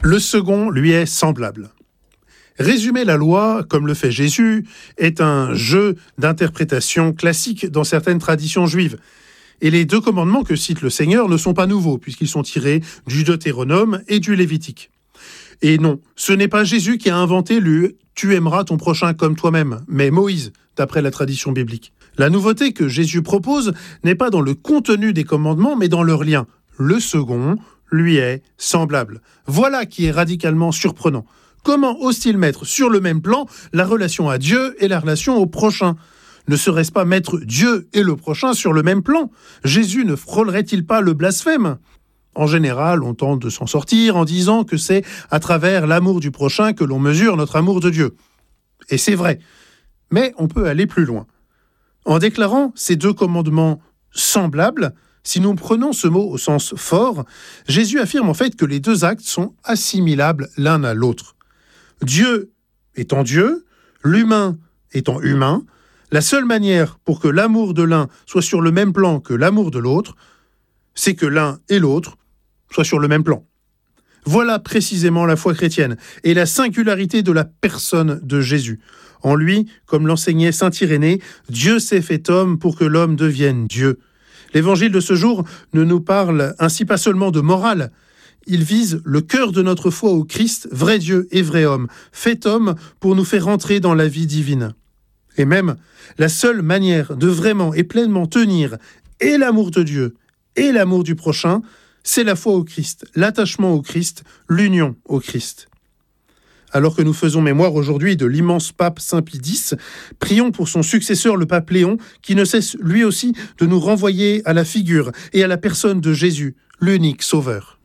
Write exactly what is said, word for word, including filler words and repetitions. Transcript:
Le second lui est semblable. Résumer la loi, comme le fait Jésus, est un jeu d'interprétation classique dans certaines traditions juives. Et les deux commandements que cite le Seigneur ne sont pas nouveaux, puisqu'ils sont tirés du Deutéronome et du Lévitique. Et non, ce n'est pas Jésus qui a inventé le « tu aimeras ton prochain comme toi-même », mais Moïse, d'après la tradition biblique. La nouveauté que Jésus propose n'est pas dans le contenu des commandements, mais dans leur lien. Le second lui est semblable. Voilà qui est radicalement surprenant. Comment ose-t-il mettre sur le même plan la relation à Dieu et la relation au prochain ? Ne serait-ce pas mettre Dieu et le prochain sur le même plan ? Jésus ne frôlerait-il pas le blasphème ? En général, on tente de s'en sortir en disant que c'est à travers l'amour du prochain que l'on mesure notre amour de Dieu. Et c'est vrai, mais on peut aller plus loin. En déclarant ces deux commandements semblables, si nous prenons ce mot au sens fort, Jésus affirme en fait que les deux actes sont assimilables l'un à l'autre. Dieu étant Dieu, l'humain étant humain, la seule manière pour que l'amour de l'un soit sur le même plan que l'amour de l'autre, c'est que l'un et l'autre soient sur le même plan. Voilà précisément la foi chrétienne et la singularité de la personne de Jésus. En lui, comme l'enseignait saint Irénée, Dieu s'est fait homme pour que l'homme devienne Dieu. L'évangile de ce jour ne nous parle ainsi pas seulement de morale, il vise le cœur de notre foi au Christ, vrai Dieu et vrai homme, fait homme pour nous faire entrer dans la vie divine. Et même, la seule manière de vraiment et pleinement tenir et l'amour de Dieu et l'amour du prochain, c'est la foi au Christ, l'attachement au Christ, l'union au Christ. Alors que nous faisons mémoire aujourd'hui de l'immense pape Saint Pie X, prions pour son successeur le pape Léon, qui ne cesse lui aussi de nous renvoyer à la figure et à la personne de Jésus, l'unique sauveur.